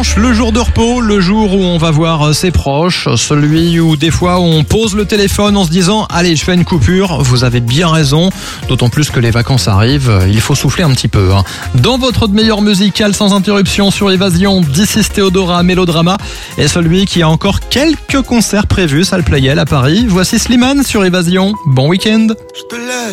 dimanche, le jour de repos, le jour où on va voir ses proches, celui où des fois on pose le téléphone en se disant « Allez, je fais une coupure ». Vous avez bien raison, d'autant plus que les vacances arrivent, il faut souffler un petit peu. Dans votre meilleure musicale sans interruption sur Évasion, This is Théodora Mélodrama et celui qui a encore quelques concerts prévus, salle Playel à Paris. Voici Slimane sur Évasion. Bon week-end.